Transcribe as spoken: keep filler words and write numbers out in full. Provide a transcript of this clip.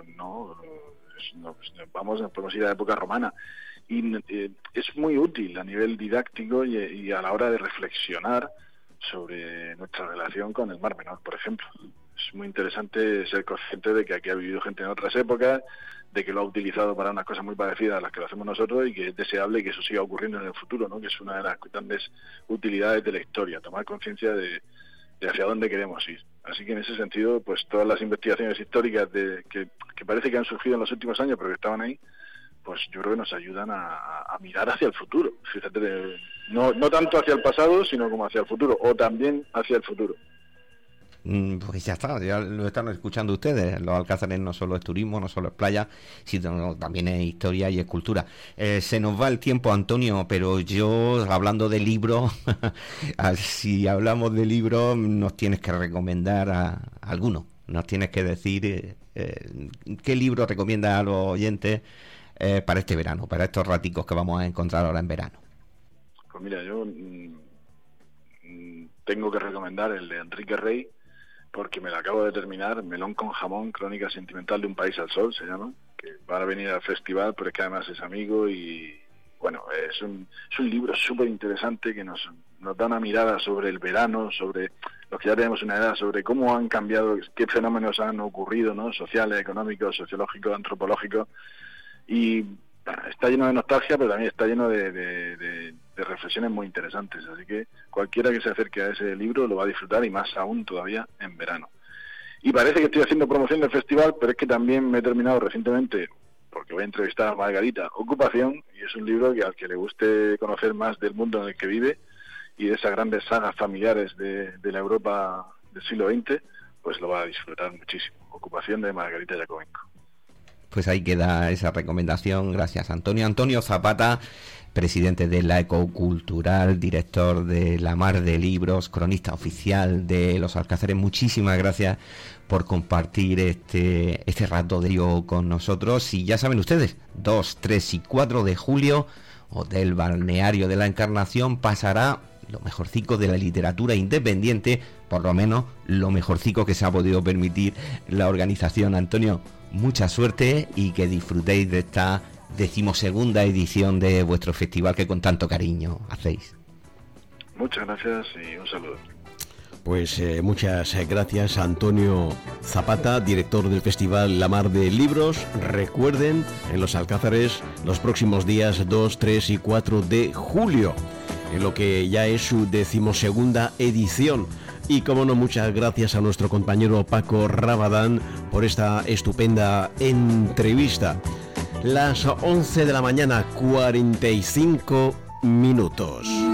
no, es, no pues, vamos, podemos ir a la época romana. Y eh, es muy útil a nivel didáctico y, y a la hora de reflexionar sobre nuestra relación con el Mar Menor, por ejemplo. Es muy interesante ser consciente de que aquí ha vivido gente en otras épocas, de que lo ha utilizado para unas cosas muy parecidas a las que lo hacemos nosotros y que es deseable que eso siga ocurriendo en el futuro, ¿no? Que es una de las grandes utilidades de la historia, tomar conciencia de, de hacia dónde queremos ir. Así que en ese sentido, pues todas las investigaciones históricas de, que, que parece que han surgido en los últimos años, pero que estaban ahí, pues yo creo que nos ayudan a, a mirar hacia el futuro. Fíjate, de, no, no tanto hacia el pasado, sino como hacia el futuro, o también hacia el futuro. Pues ya está, ya lo están escuchando ustedes. Los Alcázares no solo es turismo, no solo es playa, sino también es historia y es cultura. Eh, se nos va el tiempo, Antonio, pero yo, hablando de libros, si hablamos de libros, nos tienes que recomendar a, a alguno. Nos tienes que decir eh, eh, qué libro recomiendas a los oyentes eh, para este verano, para estos raticos que vamos a encontrar ahora en verano. Pues mira, yo mmm, tengo que recomendar el de Enrique Rey, porque me lo acabo de terminar, Melón con jamón, crónica sentimental de un país al sol, se llama, que van a venir al festival, pero es que además es amigo y, bueno, es un, es un libro súper interesante que nos, nos da una mirada sobre el verano, sobre los que ya tenemos una edad, sobre cómo han cambiado, qué fenómenos han ocurrido, ¿no? Sociales, económicos, sociológicos, antropológicos, y bueno, está lleno de nostalgia, pero también está lleno de, de, de, de reflexiones muy interesantes, así que cualquiera que se acerque a ese libro lo va a disfrutar, y más aún todavía en verano. Y parece que estoy haciendo promoción del festival, pero es que también me he terminado recientemente, porque voy a entrevistar a Margarita, Ocupación, y es un libro que al que le guste conocer más del mundo en el que vive y de esas grandes sagas familiares de, de la Europa del siglo veinte, pues lo va a disfrutar muchísimo. Ocupación, de Margarita Yakovenko. Pues ahí queda esa recomendación. Gracias, Antonio. Antonio Zapata, presidente de la Ecocultural, director de La Mar de Libros, cronista oficial de Los Alcázares. Muchísimas gracias por compartir este, este rato de ello con nosotros. Y ya saben ustedes, dos, tres y cuatro de julio, Hotel Balneario de la Encarnación pasará lo mejorcico de la literatura independiente, por lo menos lo mejorcico que se ha podido permitir la organización. Antonio, mucha suerte y que disfrutéis de esta decimosegunda edición de vuestro festival que con tanto cariño hacéis. Muchas gracias y un saludo. Pues eh, muchas gracias, Antonio Zapata, director del Festival La Mar de Libros. Recuerden, en Los Alcázares, los próximos días dos, tres y cuatro de julio, en lo que ya es su decimosegunda edición. Y como no, muchas gracias a nuestro compañero Paco Rabadán por esta estupenda entrevista. Las once de la mañana, cuarenta y cinco minutos.